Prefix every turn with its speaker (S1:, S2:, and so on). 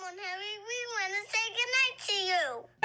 S1: on, Harry. We want to say goodnight to you.